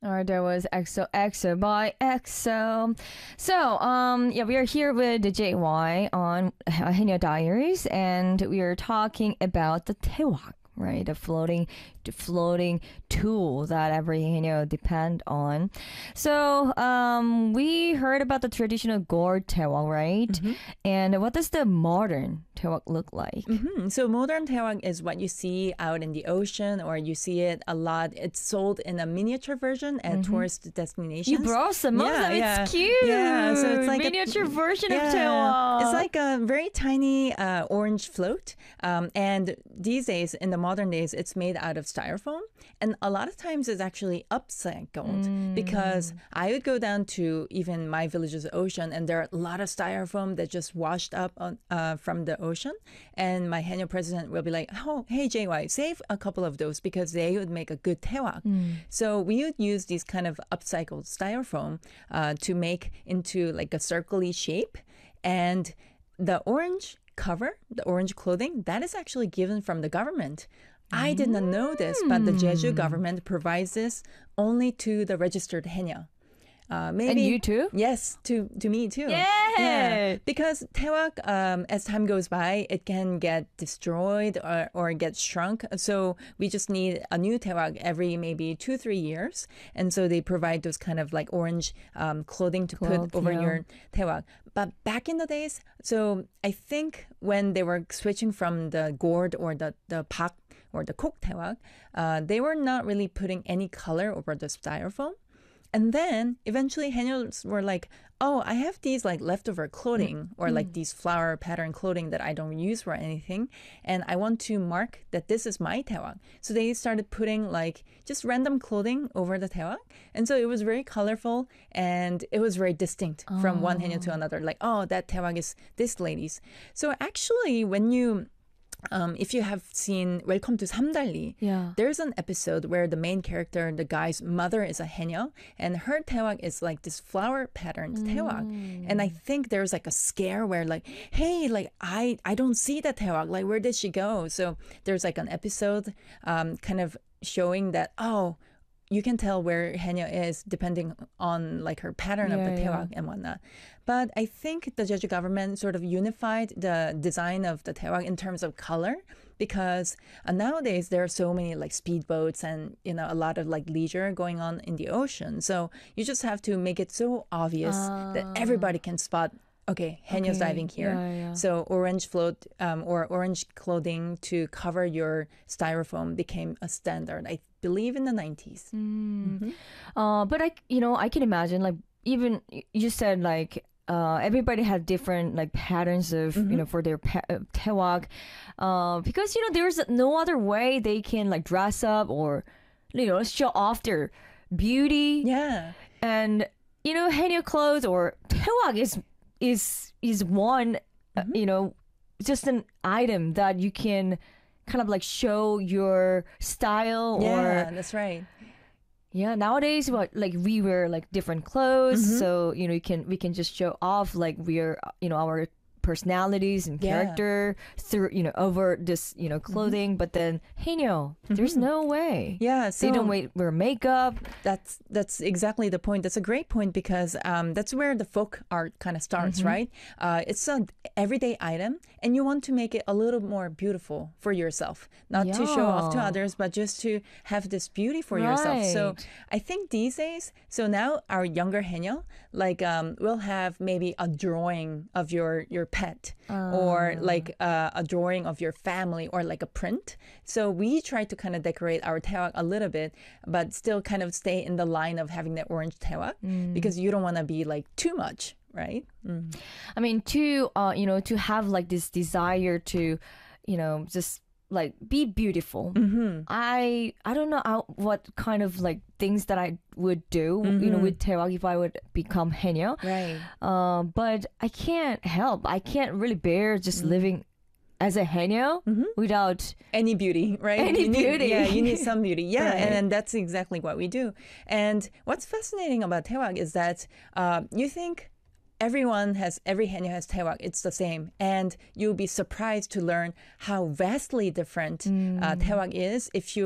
Or there was EXO EXO by EXO. So, yeah, we are here with the JY on Haenyeo Diaries, and we are talking about the Taewak, right? The floating tool that every depend on. So, we heard about the traditional gourd Taewak, right? Mm-hmm. And what does the modern Taewak look like? So modern Taewak is what you see out in the ocean, or you see it a lot. It's sold in a miniature version at tourist destinations. You brought some of them. It's cute. Yeah, so it's like miniature version of Taewak. It's like a very tiny orange float. And these days, in the modern days, it's made out of styrofoam. And a lot of times it's actually upcycled because I would go down to even my village's ocean, and there are a lot of styrofoam that just washed up on, from the ocean. And my Haenyeo president will be like, oh, hey, JY, save a couple of those because they would make a good Taewak. So we would use these kind of upcycled styrofoam to make into like a circle-y shape. And the orange cover, the orange clothing, that is actually given from the government. I did not know this, but the Jeju government provides this only to the registered Haenyeo. Maybe And you too? Yes, to me too. Yay! Yeah, because Taewak, as time goes by, it can get destroyed or get shrunk. So we just need a new Taewak every maybe 2-3 years, and so they provide those kind of like orange clothing to put over your Taewak. But back in the days, so I think when they were switching from the gourd or the pak or the kok Taewak, they were not really putting any color over the styrofoam. And then eventually Haenyeos were like, oh, I have these like leftover clothing or like these flower pattern clothing that I don't use for anything. And I want to mark that this is my Taewak. So they started putting like just random clothing over the Taewak. And so it was very colorful and it was very distinct from one Haenyeo to another. Like, oh, that Taewak is this lady's. So actually when you if you have seen Welcome to Samdalli, there's an episode where the main character, the guy's mother, is a Haenyeo, and her Taewak is like this flower patterned Taewak. And I think there's like a scare where like, hey, like I don't see that Taewak, like where did she go? So there's like an episode kind of showing that, oh, you can tell where Haenyeo is depending on like her pattern of the Taewak and whatnot. But I think the Jeju government sort of unified the design of the Taewak in terms of color, because nowadays there are so many like speedboats and a lot of like leisure going on in the ocean. So you just have to make it so obvious that everybody can spot. Okay, Haenyeo's diving here. So orange float or orange clothing to cover your styrofoam became a standard, I believe, in the 90s. But I can imagine, like, even you said like everybody had different like patterns of for their Taewak, because there's no other way they can like dress up or show off their beauty. Yeah, and Haenyeo clothes or Taewak is one just an item that you can kind of like show your style. Yeah, that's right. Yeah, nowadays we wear like different clothes, so we can just show off like we're our personalities and character through over this clothing. But then Haenyeo, there's no way. Yeah, so they don't wear makeup. That's exactly the point. That's a great point, because that's where the folk art kind of starts, right? It's an everyday item, and you want to make it a little more beautiful for yourself, not to show off to others, but just to have this beauty for yourself. So I think these days, so now our younger Haenyeo, like will have maybe a drawing of your pet, or like a drawing of your family, or like a print. So we try to kind of decorate our Taewak a little bit, but still kind of stay in the line of having the orange Taewak, because you don't want to be like too much, right? I mean, to have like this desire to just like be beautiful. I don't know what kind of like things that I would do with Taewak if I would become Haenyeo. Right. But I can't help. I can't really bear just living as a Haenyeo without any beauty, right? Any beauty. Yeah, you need some beauty. Yeah, Right. and that's exactly what we do. And what's fascinating about Taewak is that you think every Haenyeo has Taewak. It's the same. And you'll be surprised to learn how vastly different Taewak is if you've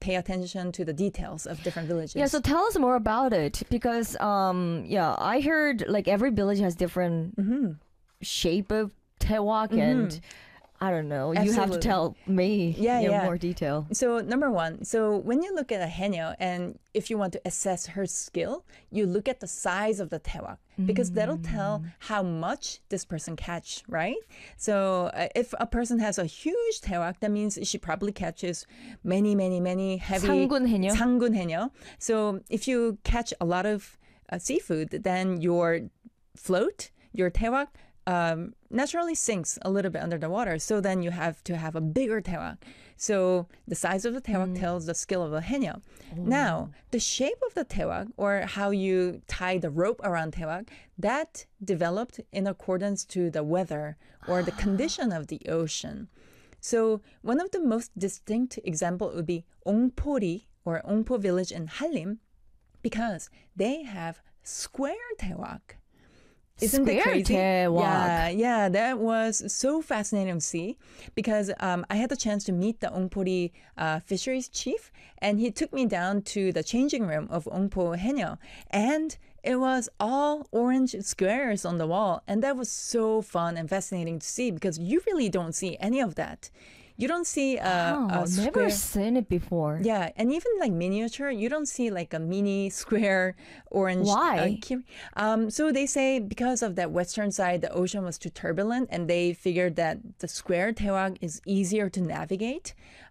pay attention to the details of different villages. Yeah, so tell us more about it because yeah, I heard like every village has different shape of tewak and I don't know. You have to Absolutely. tell me more detail. So number one, so when you look at a haenyeo and if you want to assess her skill, you look at the size of the tewak because that'll tell how much this person catch, right? So if a person has a huge tewak, that means she probably catches many heavy 상군 해녀? 상군 haenyeo. So if you catch a lot of seafood, then your float, your tewak, naturally sinks a little bit under the water. So then you have to have a bigger tewak. So the size of the tewak tells the skill of the haenyeo. Now, the shape of the tewak or how you tie the rope around tewak, that developed in accordance to the weather or the condition of the ocean. So one of the most distinct example would be Ongpori or Ongpo village in Hallim because they have square tewak. Isn't it Square crazy? tewak. Yeah, that was so fascinating to see because I had the chance to meet the Ongpori fisheries chief, and he took me down to the changing room of Ongpo haenyeo, and it was all orange squares on the wall, and that was so fun and fascinating to see because you really don't see any of that. You don't see Oh, a never square. seen it before. Yeah, and even like miniature, you don't see like a mini square orange. Why? So they say because of that western side, the ocean was too turbulent, and they figured that the square tewak is easier to navigate.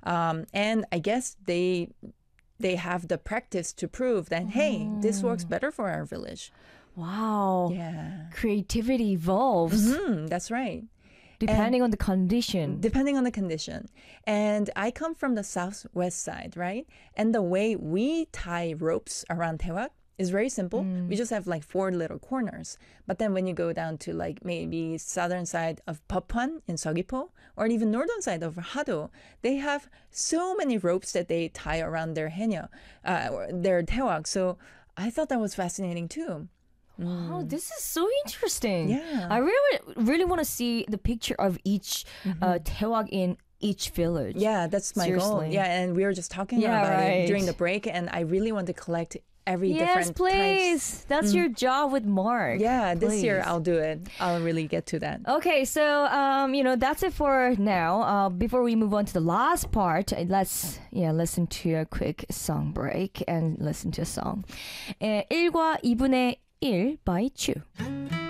And I guess they have the practice to prove that hey, this works better for our village. Wow. Yeah, Creativity evolves that's right. depending on the condition. Depending on the condition. And I come from the southwest side, right? And the way we tie ropes around tewak is very simple. We just have like 4 little corners. But then when you go down to like maybe southern side of Papuan in Seogwipo or even northern side of Hado, they have so many ropes that they tie around their haenyeo, or their tewak. So I thought that was fascinating too. Wow, this is so interesting. Yeah. I really want to see the picture of each tewak in each village. Yeah, that's my goal. Seriously. Yeah, and we were just talking Yeah, about right. it during the break, and I really want to collect every Yes, different please. types. That's your job with Mark. Yeah, this year Please. I'll do it. I'll really get to that. Okay, so that's it for now. Before we move on to the last part, let's listen to a quick song break and listen to a song. 1과 2분의 1 by Chu.